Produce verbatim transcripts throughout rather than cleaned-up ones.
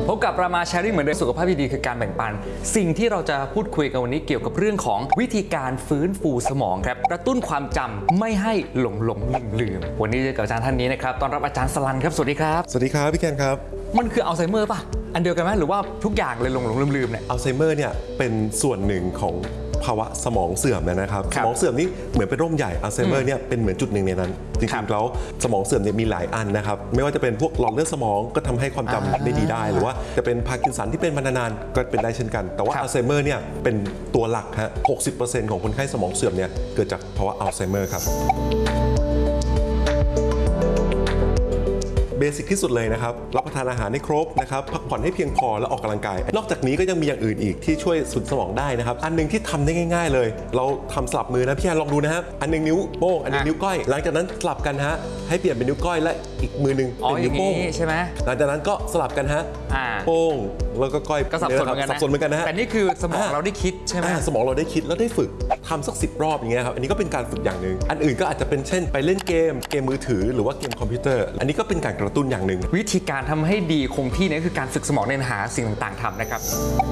พบกับรามาแชร์ริ่งเหมือนเดิมสุขภาพดีคือการแบ่งปันสิ่งที่เราจะพูดคุยกันวันนี้เกี่ยวกับเรื่องของวิธีการฟื้นฟูสมองครับกระตุ้นความจำไม่ให้หลงหลงลืมลืมวันนี้เจอกับอาจารย์ท่านนี้นะครับต้อนรับอาจารย์สลันครับสวัสดีครับสวัสดีครับพี่แกนครับมันคืออัลไซเมอร์ป่ะอันเดียวกันไหมหรือว่าทุกอย่างเลยหลงหลงลืมลืมเนี่ยอัลไซเมอร์เนี่ยเป็นส่วนหนึ่งของภาวะสมองเสื่อมนะครับสมองเสื่อมนี่เหมือนเป็นโรคใหญ่อัลไซเมอร์เนี่ยเป็นเหมือนจุดหนึ่งในนั้นจริงๆแล้วสมองเสื่อมเนี่ยมีหลายอันนะครับไม่ว่าจะเป็นพวกหลอดเลือดสมองก็ทำให้ความจำได้ดีได้หรือว่าจะเป็นพาร์กินสันที่เป็นมานานๆก็เป็นได้เช่นกันแต่ว่าอัลไซเมอร์เนี่ยเป็นตัวหลักฮะ หกสิบเปอร์เซ็นต์ ของคนไข้สมองเสื่อมเนี่ยเกิดจากภาวะอัลไซเมอร์ครับเบสิกที่สุดเลยนะครับรับประทานอาหารให้ครบนะครับพักผ่อนให้เพียงพอและออกกำลังกายนอกจากนี้ก็ยังมีอย่างอื่นอีกที่ช่วยสุนสมองได้นะครับอันนึงที่ทำได้ง่ายๆเลยเราทำสลับมือนะพี่แอนลองดูนะครับอันนึงนิ้วโป้งอันนึงนิ้วก้อยหลังจากนั้นสลับกันฮะให้เปลี่ยนเป็นนิ้วก้อยและอีกมือนึงเป็นนิ้วโป้งใช่ไหมหลังจากนั้นก็สลับกันฮะโป้งแล้วก็ก้อยก็สับสนเหมือนกันนะสับสนเหมือนกันนะฮะแต่นี่คือสมองเราได้คิดใช่ไหมสมองเราได้คิดแล้วได้ฝึกทำสักสิบรอบอย่างเงี้ยครับอันนี้ก็เป็นการฝึกอย่างหนึ่งอันอื่นก็อาจจะเป็นเช่นไปเล่นเกมเกมมือถือหรือว่าเกมคอมพิวเตอร์อันนี้ก็เป็นการกระตุ้นอย่างหนึ่งวิธีการทำให้ดีคงที่นี่คือการฝึกสมองในหาสิ่งต่างๆทำนะครับ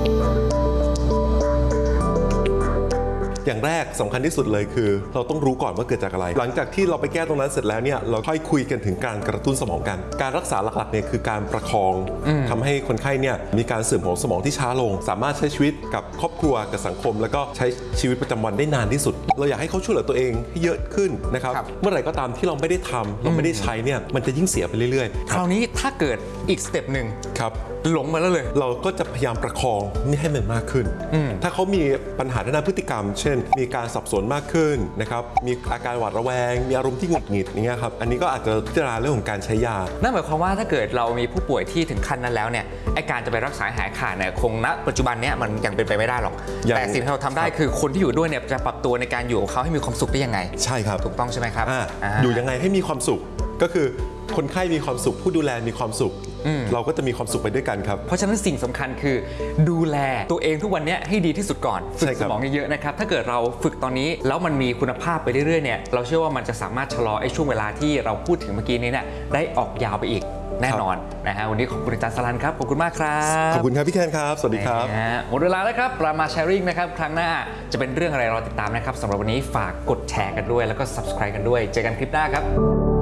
อย่างแรกสำคัญที่สุดเลยคือเราต้องรู้ก่อนว่าเกิดจากอะไรหลังจากที่เราไปแก้ตรงนั้นเสร็จแล้วเนี่ยเราค่อยคุยกันถึงการกระตุ้นสมองกันการรักษาหลักๆเนี่ยคือการประคองทำให้คนไข้เนี่ยมีการเสื่อมของสมองที่ช้าลงสามารถใช้ชีวิตกับครอบครัวกับสังคมแล้วก็ใช้ชีวิตประจำวันได้นานที่สุดเราอยากให้เขาช่วยเหลือตัวเองให้เยอะขึ้นนะครับเมื่อไหร่ก็ตามที่เราไม่ได้ทำเราไม่ได้ใช้เนี่ยมันจะยิ่งเสียไปเรื่อยๆคราวนี้ถ้าเกิดอีกสเต็ปหนึ่งครับหลงมาแล้วเลยเราก็จะพยายามประคองไม่ให้มันมากขึ้นถ้าเขามีปัญหาด้านพฤติกรรมเช่นมีการสับสนมากขึ้นนะครับมีอาการหวาดระแวงมีอารมณ์ที่หงุดหงิดอย่างเงี้ยครับอันนี้ก็อาจจะพิจารณาเรื่องของการใช้ยานั่นหมายความว่าถ้าเกิดเรามีผู้ป่วยที่ถึงขั้นนั้นแล้วเนี่ยไอการจะไปรักษาหายขาดเนี่ยคงณปัจจุบันเนี้ยมันยังเป็นไปไม่ได้หรอกแต่สิ่งที่เราทำได้คือคนที่อยู่ด้วยเนี่ยจะปรับตัวในการอยู่ของเขาให้มีความสุขได้ยังไงใช่ครับถูกต้องใช่ไหมครับอยู่ยังไงให้มีความสุขก็คือคนไข้มีความสุขผู้ดูแลมีความสุขเราก็จะมีความสุขไปด้วยกันครับเพราะฉะนั้นสิ่งสำคัญคือดูแลตัวเองทุกวันนี้ให้ดีที่สุดก่อนฝึกสมองเยอะๆนะครับถ้าเกิดเราฝึกตอนนี้แล้วมันมีคุณภาพไปเรื่อยๆเนี่ยเราเชื่อว่ามันจะสามารถชะลอไอ้ช่วงเวลาที่เราพูดถึงเมื่อกี้นี้เนี่ยได้ออกยาวไปอีกแน่นอนนะฮะวันนี้ขอบคุณอาจารย์สลันครับขอบคุณมากครับขอบคุณครับพี่แคนครับสวัสดีครับหมดเวลาแล้วครับรามาแชร์ริ่งนะครับครั้งหน้าจะเป็นเรื่องอะไรรอติดตามนะครับสำหรับวันนี้ฝากกดแชร์กันด้วยแล้วก็ ซับสไครบ์ กันด้วยเจอกันคลิปหน้าครับ